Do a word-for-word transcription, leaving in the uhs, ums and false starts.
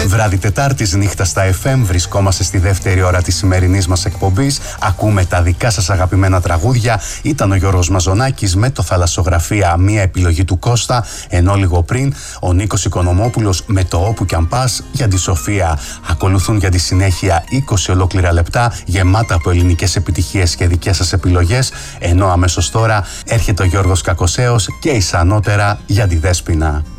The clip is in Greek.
Βράδυ Τετάρτης, νύχτα στα εφ εμ, βρισκόμαστε στη δεύτερη ώρα της σημερινής μας εκπομπής. Ακούμε τα δικά σας αγαπημένα τραγούδια. Ήταν ο Γιώργος Μαζονάκης με το Θαλασσογραφία, μία επιλογή του Κώστα, ενώ λίγο πριν ο Νίκος Οικονομόπουλος με το Όπου κι αν πας για τη Σοφία. Ακολουθούν για τη συνέχεια είκοσι ολόκληρα λεπτά γεμάτα από ελληνικές επιτυχίες και δικές σας επιλογές, ενώ αμέσως τώρα έρχεται ο Γιώργος Κακοσέος και ισανότερα για τη Δέσποινα.